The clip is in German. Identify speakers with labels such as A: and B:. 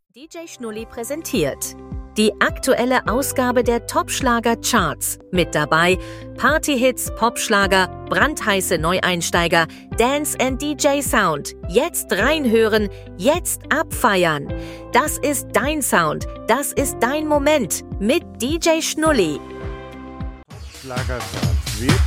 A: DJ Schnulli präsentiert die aktuelle Ausgabe der Top-Schlager-Charts. Mit dabei Partyhits, Popschlager, brandheiße Neueinsteiger, Dance and DJ Sound. Jetzt reinhören, jetzt abfeiern. Das ist dein Sound, das ist dein Moment mit DJ Schnulli.
B: Schlagercharts wird